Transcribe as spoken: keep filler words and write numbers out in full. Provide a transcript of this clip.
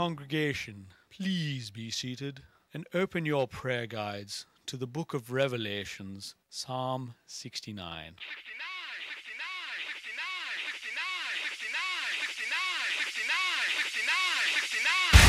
congregation, please be seated and open your prayer guides to the book of Revelations, Psalm sixty-nine. sixty-nine, sixty-nine, sixty-nine, sixty-nine, sixty-nine, sixty-nine, sixty-nine, sixty-nine.